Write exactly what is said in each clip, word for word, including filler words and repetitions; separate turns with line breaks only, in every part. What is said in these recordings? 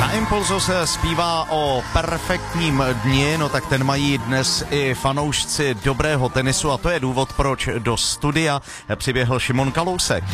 Na Impulzu se zpívá o perfektním dni, no tak ten mají dnes i fanoušci dobrého tenisu a to je důvod, proč do studia přiběhl Šimon Kalousek.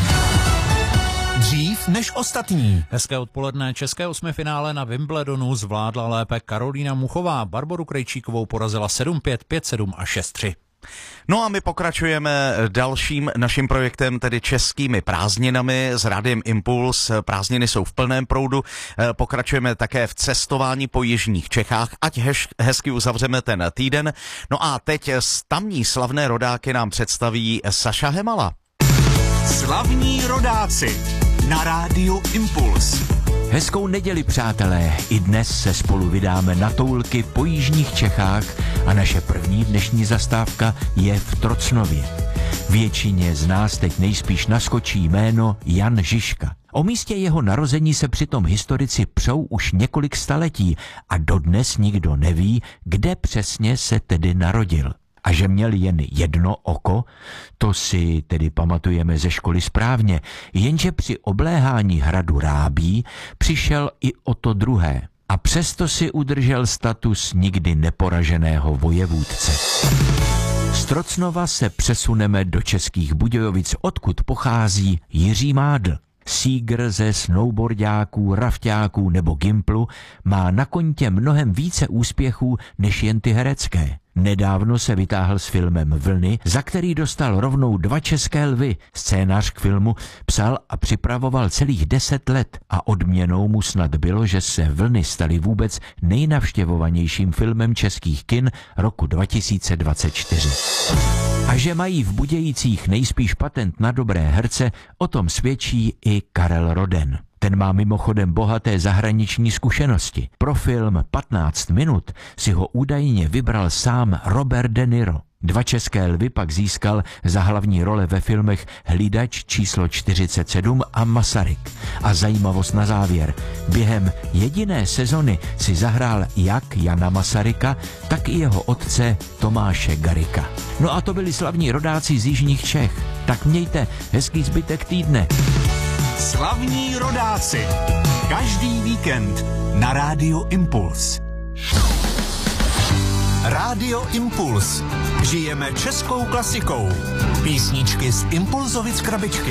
Dřív než ostatní.
Hezké odpoledne. České osmifinále na Wimbledonu zvládla lépe Karolína Muchová. Barboru Krejčíkovou porazila sedm pět, pět sedm a šest tři.
No a my pokračujeme dalším naším projektem, tedy českými prázdninami s Rádiem Impuls. Prázdniny jsou v plném proudu. Pokračujeme také v cestování po jižních Čechách, ať hezky uzavřeme ten týden. No a teď z tamní slavné rodáky nám představí Saša Hemala.
Slavní rodáci na Rádiu Impuls.
Hezkou neděli, přátelé. I dnes se spolu vydáme na toulky po jižních Čechách a naše první dnešní zastávka je v Trocnově. Většině z nás teď nejspíš naskočí jméno Jan Žižka. O místě jeho narození se přitom historici přou už několik staletí a dodnes nikdo neví, kde přesně se tedy narodil. A že měl jen jedno oko, to si tedy pamatujeme ze školy správně, jenže při obléhání hradu Rábí přišel i o to druhé. A přesto si udržel status nikdy neporaženého vojevůdce. Z Trocnova se přesuneme do Českých Budějovic, odkud pochází Jiří Mádl. Sígr ze snowboardáků, rafťáků nebo gimplu má na kontě mnohem více úspěchů než jen ty herecké. Nedávno se vytáhl s filmem Vlny, za který dostal rovnou dva české lvy. Scénář k filmu psal a připravoval celých deset let a odměnou mu snad bylo, že se Vlny staly vůbec nejnavštěvovanějším filmem českých kin roku dva tisíce dvacet čtyři. A že mají v Budějicích nejspíš patent na dobré herce, o tom svědčí i Karel Roden. Ten má mimochodem bohaté zahraniční zkušenosti. Pro film patnáct minut si ho údajně vybral sám Robert De Niro. Dva české lvy pak získal za hlavní role ve filmech Hlídač číslo čtyřicet sedm a Masaryk. A zajímavost na závěr. Během jediné sezony si zahrál jak Jana Masaryka, tak i jeho otce Tomáše Garrigua. No a to byli slavní rodáci z jižních Čech. Tak mějte hezký zbytek týdne.
Slavní rodáci. Každý víkend na Rádiu Impuls. Rádio Impuls. Žijeme českou klasikou. Písničky z Impulzovic krabičky.